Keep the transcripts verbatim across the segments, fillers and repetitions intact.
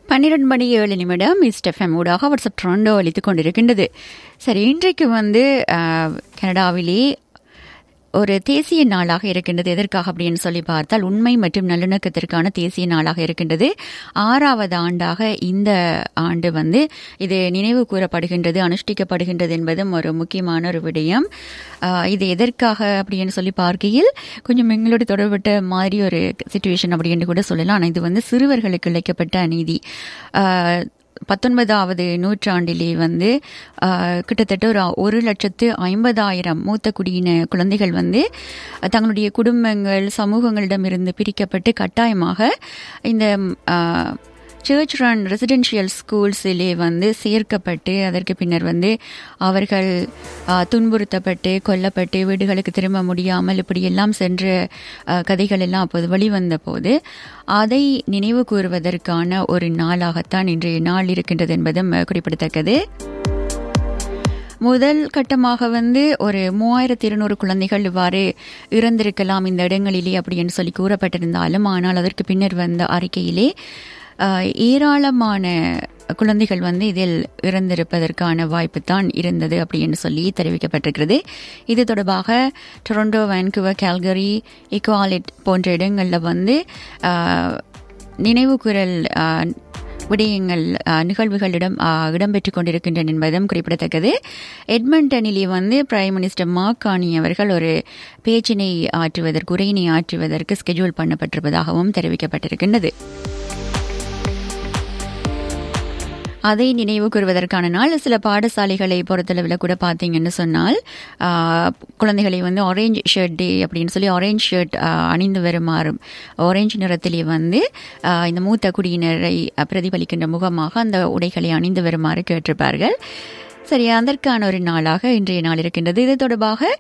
பன்னிரண்டு மணி ஏழு நிமிடம் மிஸ்ட் எஃப்எம் ஊடாக வாட்ஸ்அப் ட்ரெண்டோ அளித்துக் கொண்டிருக்கின்றது. சரி, இன்றைக்கு வந்து கனடாவிலே ஒரு தேசிய நாளாக இருக்கின்றது. எதற்காக அப்படின்னு சொல்லி பார்த்தால் உண்மை மற்றும் நல்லிணக்கத்திற்கான தேசிய நாளாக இருக்கின்றது. ஆறாவது ஆண்டாக இந்த ஆண்டு வந்து இது நினைவு கூறப்படுகின்றது, அனுஷ்டிக்கப்படுகின்றது என்பதும் ஒரு முக்கியமான ஒரு விடயம். இது எதற்காக அப்படின்னு சொல்லி பார்க்கையில் கொஞ்சம் எங்களோட தொடர்பட்ட மாதிரி ஒரு சிச்சுவேஷன் அப்படின்னு கூட சொல்லலாம். ஆனால் இது வந்து சிறுவர்களுக்கு இழைக்கப்பட்ட அநீதி. பத்தொன்பதாவது நூற்றாண்டிலே வந்து கிட்டத்தட்ட ஒரு ஒரு லட்சத்து ஐம்பதாயிரம் மூத்த குடியின குழந்தைகள் வந்து தங்களுடைய குடும்பங்கள் சமூகங்களிடமிருந்து பிரிக்கப்பட்டு கட்டாயமாக இந்த சர்ச் ரன் ரெசிடென்ஷியல் ஸ்கூல்ஸிலே வந்து சேர்க்கப்பட்டு அதற்கு பின்னர் வந்து அவர்கள் துன்புறுத்தப்பட்டு கொல்லப்பட்டு வீடுகளுக்கு திரும்ப முடியாமல் இப்படியெல்லாம் சென்ற கதைகள் எல்லாம் அப்போது வெளிவந்த போது அதை நினைவு கூறுவதற்கான ஒரு நாளாகத்தான் இன்றைய நாள் இருக்கின்றது என்பதும் குறிப்பிடத்தக்கது. முதல் கட்டமாக வந்து ஒரு மூவாயிரத்தி இருநூறு குழந்தைகள் இவ்வாறு இறந்திருக்கலாம் இந்த இடங்களிலே அப்படின்னு சொல்லி கூறப்பட்டிருந்தாலும், ஆனால் அதற்கு பின்னர் வந்த அறிக்கையிலே ஏராளமான குழந்தைகள் வந்து இதில் இறந்திருப்பதற்கான வாய்ப்பு தான் இருந்தது அப்படின்னு சொல்லி தெரிவிக்கப்பட்டிருக்கிறது. இது தொடர்பாக டொரண்டோ, வான்கூவர், கால்கரி, இக்வாலிட் போன்ற இடங்களில் வந்து நினைவு கூறல் விடயங்கள் நிகழ்வுகளிடம் இடம்பெற்றுக் கொண்டிருக்கின்றன என்பதும் குறிப்பிடத்தக்கது. எட்மண்டனிலே வந்து பிரைம் மினிஸ்டர் மார்க் கார்னி அவர்கள் ஒரு பேச்சினை ஆற்றுவதற்கு உரையினை ஆற்றுவதற்கு ஸ்கெட்யூல் பண்ணப்பட்டிருப்பதாகவும் தெரிவிக்கப்பட்டிருக்கின்றது. அதை நினைவு கூறுவதற்கான நாள். சில பாடசாலைகளை பொறுத்தளவில் கூட பார்த்தீங்கன்னு சொன்னால் குழந்தைகளை வந்து ஆரேஞ்ச் ஷர்ட் டே அப்படின்னு சொல்லி ஆரேஞ்ச் ஷர்ட் அணிந்து வருமாறும் ஆரேஞ்ச் நிறத்திலே வந்து இந்த மூத்த குடியினரை பிரதிபலிக்கின்ற முகமாக அந்த உடைகளை அணிந்து வருமாறு கேட்டிருப்பார்கள். சரி, அதற்கான ஒரு நாளாக இன்றைய நாள் இருக்கின்றது. இது தொடர்பாக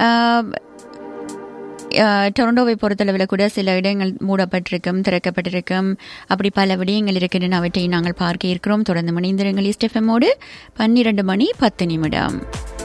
டொரண்டோவை பொறுத்தளவில் கூட சில இடங்கள் மூடப்பட்டிருக்கும், திறக்கப்பட்டிருக்கும், அப்படி பல விடயங்கள் இருக்கின்றன. அவற்றை நாங்கள் பார்க்க இருக்கிறோம். தொடர்ந்து மணிந்திரங்கள் ஈஸ்ட் எஃப்எம்மோடு பன்னிரண்டு மணி பத்து நிமிடம்.